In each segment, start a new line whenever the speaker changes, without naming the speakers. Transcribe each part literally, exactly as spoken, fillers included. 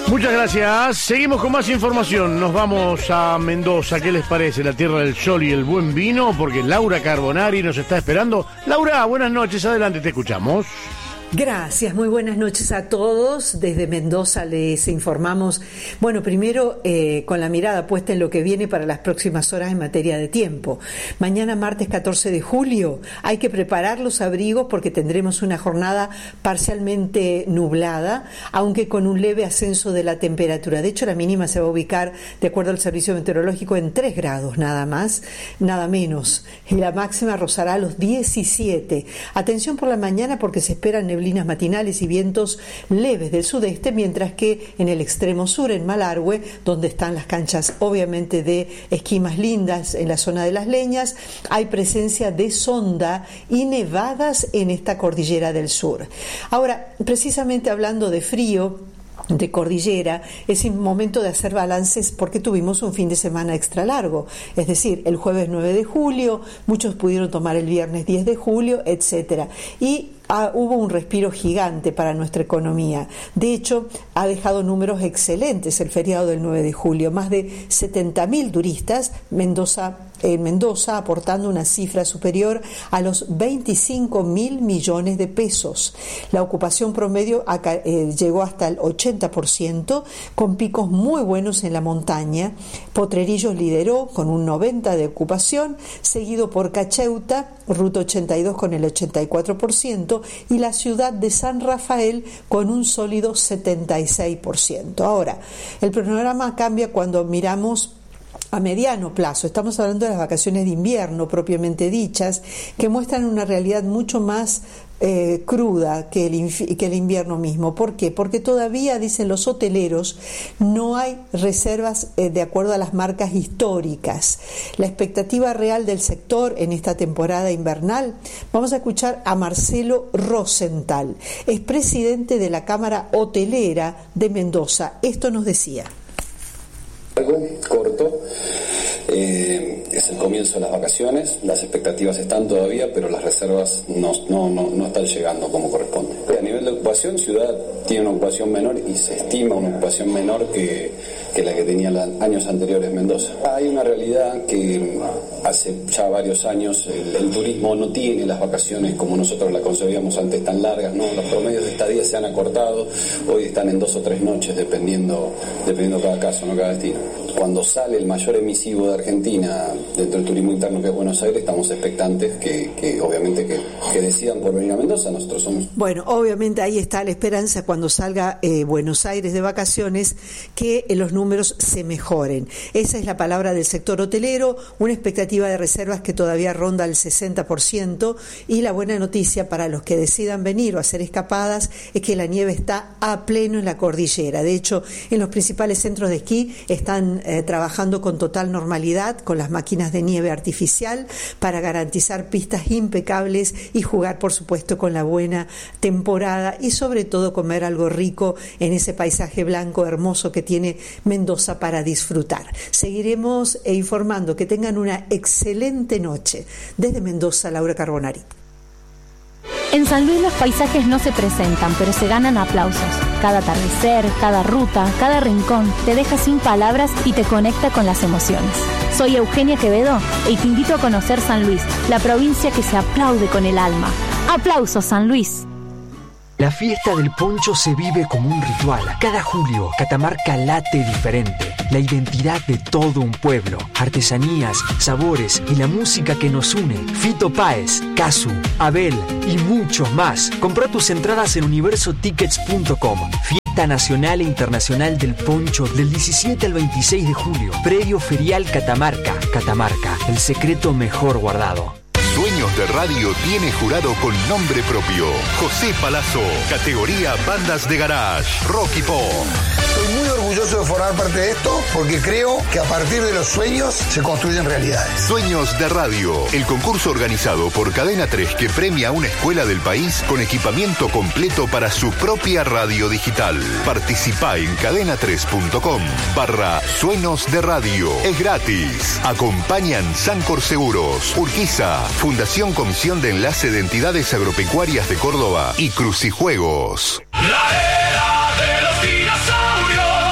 Muchas gracias. Seguimos con más información. Nos vamos a Mendoza. ¿Qué les parece? La tierra del sol y el buen vino, porque Laura Carbonari nos está esperando. Laura, buenas noches. Adelante, te escuchamos.
Gracias, muy buenas noches a todos. Desde Mendoza les informamos, bueno, primero eh, con la mirada puesta en lo que viene para las próximas horas en materia de tiempo. Mañana martes catorce de julio hay que preparar los abrigos porque tendremos una jornada parcialmente nublada, aunque con un leve ascenso de la temperatura. De hecho, la mínima se va a ubicar, de acuerdo al servicio meteorológico, en tres grados nada más, nada menos. Y la máxima rozará los diecisiete. Atención por la mañana porque se esperan neblinas matinales y vientos leves del sudeste, mientras que en el extremo sur, en Malargüe, donde están las canchas obviamente de esquí más lindas en la zona de Las Leñas, hay presencia de sonda y nevadas en esta cordillera del sur. Ahora, precisamente hablando de frío, de cordillera, es un momento de hacer balances porque tuvimos un fin de semana extra largo, es decir, el jueves nueve de julio, muchos pudieron tomar el viernes diez de julio, etcétera, y Ah, hubo un respiro gigante para nuestra economía. De hecho, ha dejado números excelentes el feriado del nueve de julio. Más de setenta mil turistas Mendoza, en Mendoza, aportando una cifra superior a los veinticinco mil millones de pesos. La ocupación promedio acá, eh, llegó hasta el ochenta por ciento, con picos muy buenos en la montaña. Potrerillos lideró con un noventa por ciento de ocupación, seguido por Cacheuta, Ruta ochenta y dos con el ochenta y cuatro por ciento, y la ciudad de San Rafael con un sólido setenta y seis por ciento. Ahora, el panorama cambia cuando miramos a mediano plazo. Estamos hablando de las vacaciones de invierno propiamente dichas, que muestran una realidad mucho más eh, cruda que el, infi- que el invierno mismo. ¿Por qué? Porque todavía, dicen los hoteleros, no hay reservas eh, de acuerdo a las marcas históricas. La expectativa real del sector en esta temporada invernal, vamos a escuchar a Marcelo Rosenthal, es presidente de la Cámara Hotelera de Mendoza. Esto nos decía.
Corto, eh, es el comienzo de las vacaciones, las expectativas están todavía, pero las reservas no, no, no, no están llegando como corresponde. A nivel de ocupación, Ciudad tiene una ocupación menor y se estima una ocupación menor que, que la que tenía los años anteriores Mendoza. Hay una realidad que hace ya varios años el, el turismo no tiene las vacaciones como nosotros la concebíamos antes tan largas, ¿no? Los promedios de estadía se han acortado, hoy están en dos o tres noches dependiendo, dependiendo cada caso, no cada destino. Cuando sale el mayor emisivo de Argentina dentro del turismo interno, que es Buenos Aires, estamos expectantes que, que obviamente que, que decidan por venir a Mendoza. Nosotros somos...
Bueno, obviamente ahí está la esperanza cuando salga eh, Buenos Aires de vacaciones, que eh, los números se mejoren. Esa es la palabra del sector hotelero, una expectativa de reservas que todavía ronda el sesenta por ciento, y la buena noticia para los que decidan venir o hacer escapadas es que la nieve está a pleno en la cordillera. De hecho, en los principales centros de esquí están eh, trabajando con total normalidad con las máquinas de nieve artificial para garantizar pistas impecables y jugar, por supuesto, con la buena temporada y sobre todo comer algo rico en ese paisaje blanco hermoso que tiene Mendoza para disfrutar. Seguiremos eh, informando. Que tengan una excelente noche. Desde Mendoza, Laura Carbonari.
En San Luis los paisajes no se presentan, pero se ganan aplausos. Cada atardecer, cada ruta, cada rincón te deja sin palabras y te conecta con las emociones. Soy Eugenia Quevedo y te invito a conocer San Luis, la provincia que se aplaude con el alma. ¡Aplausos, San Luis!
La fiesta del poncho se vive como un ritual. Cada julio, Catamarca late diferente. La identidad de todo un pueblo, artesanías, sabores y la música que nos une. Fito Páez, Casu, Abel y muchos más. Compra tus entradas en universo tickets punto com. Fiesta Nacional e Internacional del Poncho del diecisiete al veintiséis de julio. Predio Ferial Catamarca. Catamarca, el secreto mejor guardado.
Sueños de Radio tiene jurado con nombre propio. José Palazzo, categoría Bandas de Garage, Rock y Pop.
Estoy muy orgulloso de formar parte de esto porque creo que a partir de los sueños se construyen realidades.
Sueños de Radio, el concurso organizado por Cadena tres que premia a una escuela del país con equipamiento completo para su propia radio digital. Participá en cadena tres punto com barra Sueños de Radio. Es gratis. Acompañan Sancor Seguros, Urquiza, Fundación Comisión de Enlace de Entidades Agropecuarias de Córdoba y Crucijuegos.
La era de los dinosaurios.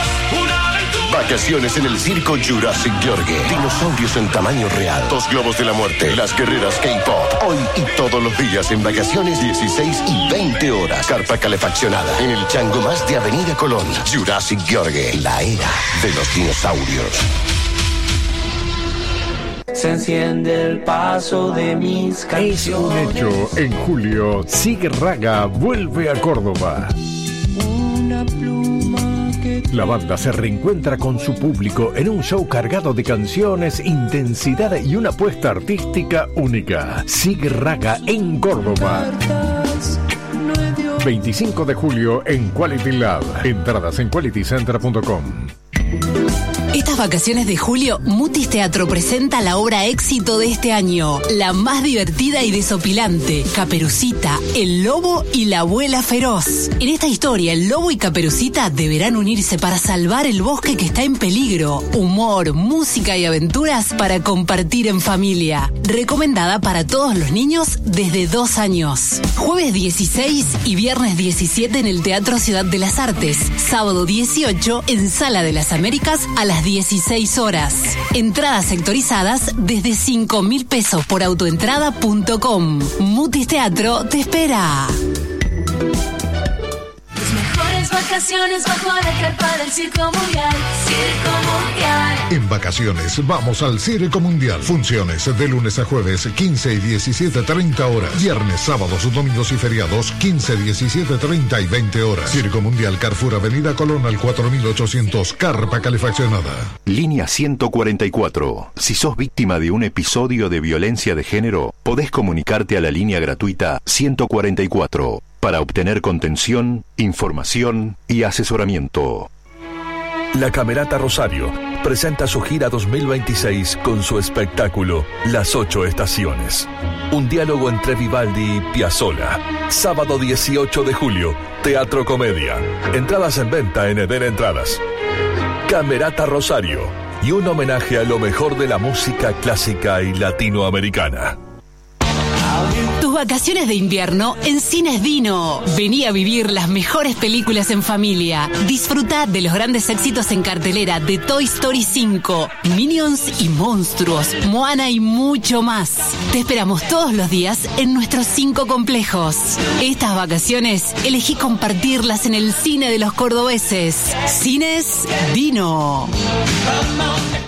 vacaciones en el circo Jurassic Yorgue. Dinosaurios en tamaño real. Dos globos de la muerte. Las guerreras K-pop. Hoy y todos los días en vacaciones, dieciséis y veinte horas. Carpa calefaccionada. En el Chango Más de Avenida Colón. Jurassic Yorgue. La era de los dinosaurios.
Se enciende el paso de mis canciones.
Es un hecho, en julio, Sig Raga vuelve a Córdoba.
Una pluma que...
La banda se reencuentra con su público en un show cargado de canciones, intensidad y una apuesta artística única. Sig Raga en Córdoba. veinticinco de julio en Quality Lab. Entradas en quality center punto com.
Estas vacaciones de julio, Mutis Teatro presenta la obra éxito de este año, la más divertida y desopilante, Caperucita, el lobo y la abuela feroz. En esta historia, el lobo y Caperucita deberán unirse para salvar el bosque que está en peligro. Humor, música y aventuras para compartir en familia. Recomendada para todos los niños desde dos años. Jueves dieciséis y viernes diecisiete en el Teatro Ciudad de las Artes. Sábado dieciocho en Sala de las Américas a las dieciséis horas. Entradas sectorizadas desde cinco mil pesos por autoentrada punto com. Mutis Teatro te espera.
Tus mejores vacaciones bajo la carpa del Circo Mundial. Circo Mundial.
En vacaciones vamos al Circo Mundial. Funciones de lunes a jueves, quince y diecisiete treinta horas. Viernes, sábados, domingos y feriados, quince, diecisiete treinta y veinte horas. Circo Mundial, Carrefour, Avenida Colón al cuatro mil ochocientos, carpa calefaccionada.
Línea ciento cuarenta y cuatro. Si sos víctima de un episodio de violencia de género, podés comunicarte a la línea gratuita ciento cuarenta y cuatro para obtener contención, información y asesoramiento.
La Camerata Rosario presenta su gira dos mil veintiséis con su espectáculo Las Ocho Estaciones. Un diálogo entre Vivaldi y Piazzolla. Sábado dieciocho de julio, Teatro Comedia. Entradas en venta en Eden Entradas. Camerata Rosario y un homenaje a lo mejor de la música clásica y latinoamericana.
Tus vacaciones de invierno en Cines Dino. Vení a vivir las mejores películas en familia. Disfruta de los grandes éxitos en cartelera de Toy Story cinco, Minions y Monstruos, Moana y mucho más. Te esperamos todos los días en nuestros cinco complejos. Estas vacaciones elegí compartirlas en el cine de los cordobeses. Cines Dino.